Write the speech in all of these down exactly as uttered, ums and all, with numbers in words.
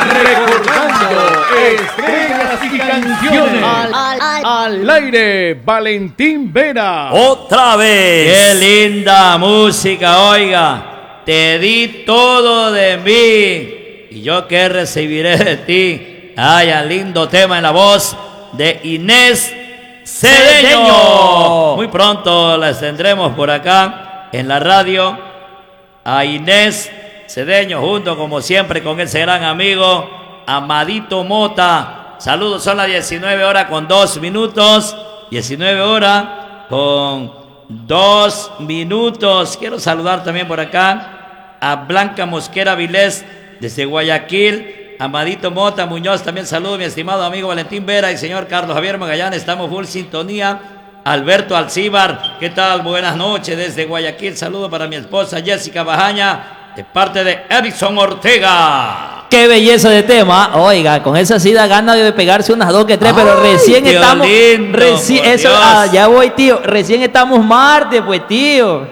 Recordando estrellas y canciones. Al, al, al, al aire, Valentín Vera. Otra vez. Qué linda música, oiga. Te di todo de mí. ¿Y yo qué recibiré de ti? Ay, un lindo tema en la voz de Inés Cedeño. Muy pronto las tendremos por acá en la radio. A Inés Cedeño, junto como siempre con ese gran amigo Amadito Mota. Saludos, son las diecinueve horas con dos minutos. diecinueve horas con dos minutos. Quiero saludar también por acá a Blanca Mosquera Vilés desde Guayaquil. Amadito Mota Muñoz, también saludo mi estimado amigo Valentín Vera y señor Carlos Javier Magallanes. Estamos full sintonía. Alberto Alcíbar, ¿qué tal? Buenas noches desde Guayaquil. Saludo para mi esposa Jessica Bajaña, de parte de Edison Ortega. Qué belleza de tema. Oiga, con esa sí da ganas de pegarse unas dos que tres, ay, pero recién tío estamos. Lindo, recién, eso, ah, ya voy, tío. Recién estamos martes, pues, tío.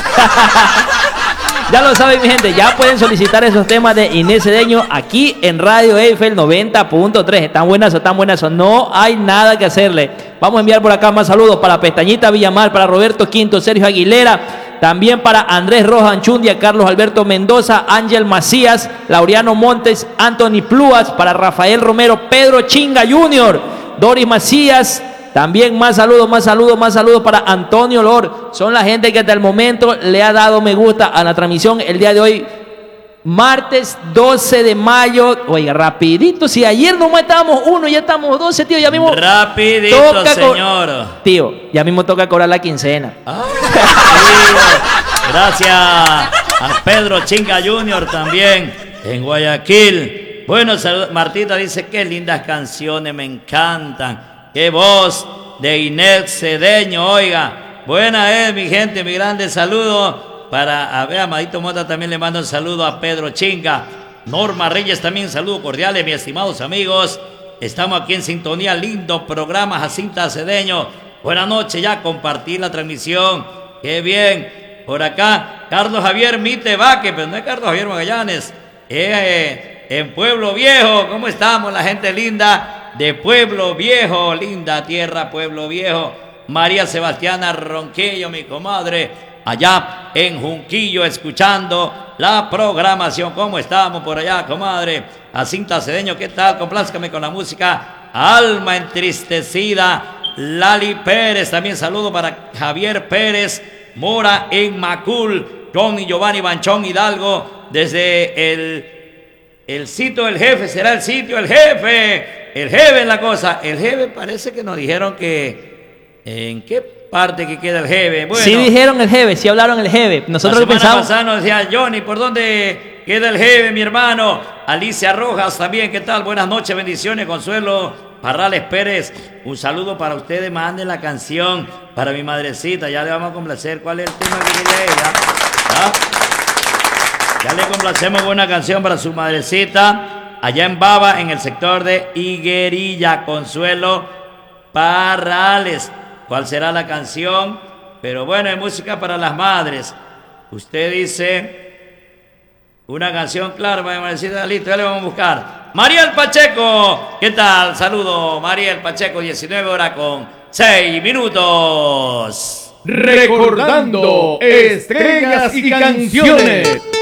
Ya lo saben, mi gente, ya pueden solicitar esos temas de Inés Cedeño aquí en Radio Eiffel noventa punto tres. Están buenas, están buenas, no hay nada que hacerle. Vamos a enviar por acá más saludos para Pestañita Villamar, para Roberto Quinto, Sergio Aguilera, también para Andrés Rojas Anchundia, Carlos Alberto Mendoza, Ángel Macías, Laureano Montes, Anthony Plúas, para Rafael Romero, Pedro Chinga junior, Doris Macías. También más saludos, más saludos, más saludos para Antonio Lor. Son la gente que hasta el momento le ha dado me gusta a la transmisión el día de hoy, martes doce de mayo. Oiga, rapidito, si ayer nomás estábamos uno, ya estamos doce, tío, ya mismo. Rapidito, toca señor. Tío, ya mismo toca cobrar la quincena. Ah, gracias a Pedro Chinga junior también en Guayaquil. Bueno, salud. Martita dice, qué lindas canciones, me encantan. Qué voz de Inés Cedeño, oiga. Buena es, mi gente, mi grande saludo. Para, a ver, Amadito Mota también le mando un saludo a Pedro Chinga. Norma Reyes también, saludos cordiales, mis estimados amigos. Estamos aquí en sintonía, lindo programa, Jacinta Cedeño. Buenas noches, ya compartí la transmisión. Qué bien. Por acá, Carlos Javier Mite Vaque, pero no es Carlos Javier Magallanes. Eh, en Pueblo Viejo, ¿cómo estamos, la gente linda? De Pueblo Viejo, linda tierra, Pueblo Viejo. María Sebastiana Ronquillo, mi comadre, allá en Junquillo, escuchando la programación. ¿Cómo estamos por allá, comadre? Jacinta Cedeño, ¿qué tal? Complázcame con la música. Alma entristecida. Lali Pérez, también saludo para Javier Pérez Mora en Macul. John y Giovanni Banchón Hidalgo, desde el, el sitio del jefe. ¿Será el sitio del jefe? El jefe es la cosa. El jefe parece que nos dijeron que... ¿En qué parte que queda el jefe? Bueno, sí dijeron el jefe, sí hablaron el jefe. Nosotros la semana pensamos... pasada nos decía Johnny, ¿por dónde queda el jefe, mi hermano? Alicia Rojas también, ¿qué tal? Buenas noches, bendiciones. Consuelo Parrales Pérez, un saludo para ustedes. Manden la canción para mi madrecita. Ya le vamos a complacer. ¿Cuál es el tema que quiere ella? ¿Ah? Ya le complacemos con una canción para su madrecita. Allá en Baba, en el sector de Higuerilla, Consuelo Parrales. ¿Cuál será la canción? Pero bueno, es música para las madres. Usted dice una canción, claro, para decir, listo, ya le vamos a buscar. Mariel Pacheco, ¿qué tal? Saludo, Mariel Pacheco, diecinueve horas con seis minutos. Recordando estrellas y canciones.